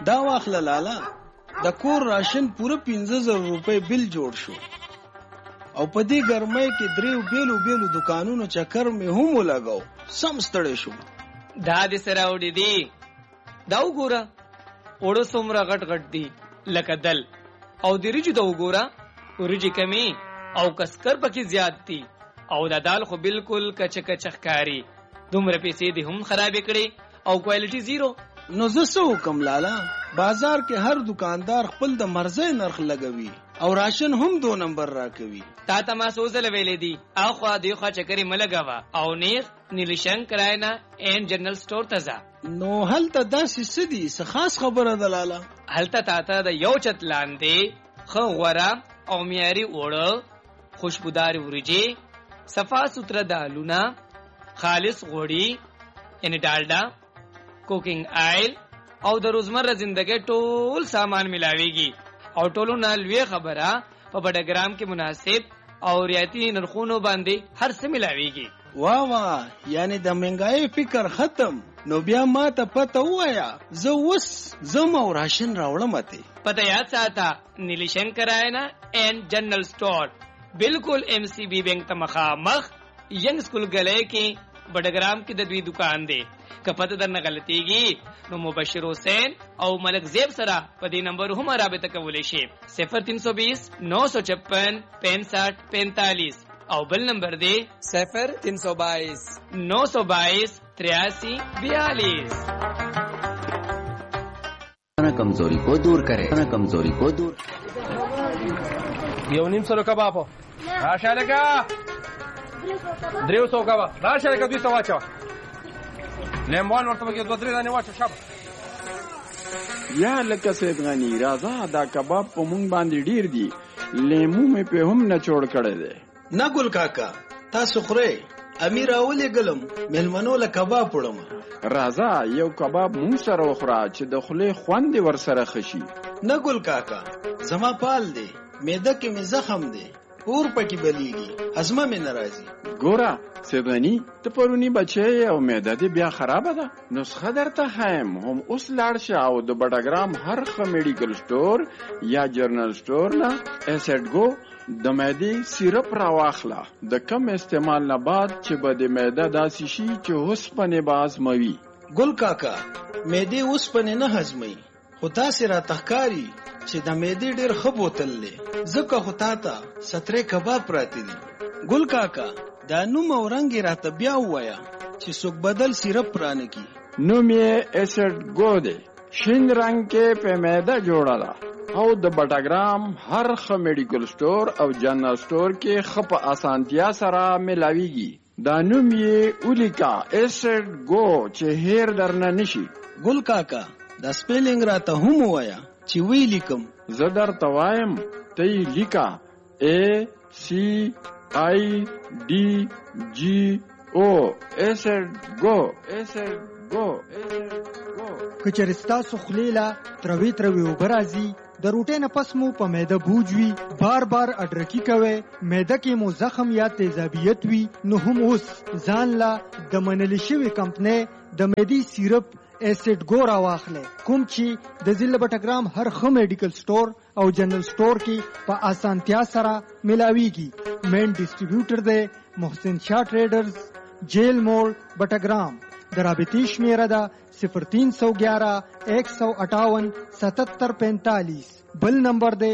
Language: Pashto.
دا واخله لالا د کور راشن پوره 15000 روپۍ بل جوړ شو او په دې ګرمۍ کې دریو بیلو دکانونو چکر مې هم ولګاو سم ستړی شو دا دې سره وړي دي دا وګوره اوړه څومره غټ غټ دي لکه دل او د ریجو دا وګوره ورجی کمی او کسکر پکې زیات دي او دا دال خو بالکل کچ ښکاري دومره پیسې دې هم خرابې کړې او کوالټي زیرو نو زه څه وکم لالا بازار کې هر دکاندار خپل د مرزي نرخ لګوي او راشن هم 2 نمبر راکوي تا ته ما سوزل ویلې دي اخوا دیخوا چکرې ملګوا او نیغ نیلشن کراینا ان جنرال سٹور ته ځه نو هلته داسې سدي څه خاص خبره ده لالا هلته تا د یو چت لاندې خو غورا او معیاري اوړه خوشبودار ورجی صفا سوتره دالونه خالص غوړي یعنی ډالډا کوکنگ آئل او د روزمره زندګۍ ټول سامان ملاويږي او ټولو نه لوی خبره په بډګرام کې مناسب او رعایتي نرخونو باندې هر څه ملاويږي واه یعنی د منګای فکر ختم نو بیا ما ته پته وایا زه وس زم او راشن راوړم ته پته یاد ساته نیلشن کراینا ان جنرال سٹور بالکل ایم سی بی بینک ته مخامخ ینګ سکول غلې کې بډګرام کې د دوی دکان دی کپته درنه غلطيږي نو مبشر حسین او ملک زیب سره په دې نمبر هم رابطه کولای شي 0320 956 65 45 او بل نمبر دی 0322 922 83 42 कमजोरी को दूर करे कमजोरी को दूर یو نیم سره کباب راشه لګا 300 کباب راشه لګا 200 واچو لیمون ورته کې 2-3 دانه واچو شابه یا لکه سید غنی راځه دا کباب په مونږ باندې ډیر دي لیمو مې په هم نه چوڑ کړي دي نه ګل کاکا تاسو خورئ امیر اولې ګلم ملمنو له کباب پړم راځه یو کباب مونږ سره وخوره چې د خولې خوند ور سره خشي نه ګل کاکا زما پال دی معده کې مې زخم دی اور پکې بلیږي هضمه مې ناراضي ګوره سیدانی ته پرونی بچي او معده دې بیا خراب ده نسخه درته هم اوس لاړ شه او د بډګرام هر خ میډیکل سٹور یا جرنل سٹور نه اسید گو د معدې سیرپ را واخله د کم استعمال نه بعد چې به د معده داسې شي چې اوسپنې باز موي ګل کاکا معدې اوسپنې نه هضمي خو تاسو را تخکاری چې د معدې ډېر ښه بوتل لې ځکه خو تاته سترې کباب پراته دي ګل کاکا دا نوم او رنګ راته بیا وایا چې څوک بدل سیرپ پرانه کی نوم یې اسید گو دی شین رنگ کې په معده جوړه ده او د بټاګرام هر خ میډیکل سٹور او جنرال سٹور کې خپ اسانتیا سره ملاويږي دا نوم یې اولیکا اسید گو چې هیر درنه نشي ګل کاکا دا سپیلینګ راته هم وایا چې وی لیکم زه درته وایم ته لیکا ACIDGO اسید گو کچرستا سخلیلا تروي وبرازي د روټې نه پس مو په معده بوجوي بار اډرکی کوي معده کې مو زخم یا تیزابیت وي نو هم اوس ځان لا د منل شوی کمپنی د معدي سیرپ اسید گو را واخله کوم چې د ضلع بټګرام هر خ میډیکل سٹور او جنرال سٹور کې په اسانتیا سره ملاويږي مین ډیسټریبیوټر دی محسن شاه ټریډرز جیل موړ بټګرام درابطی شمیره ده 0311 158 7745 بل نمبر ده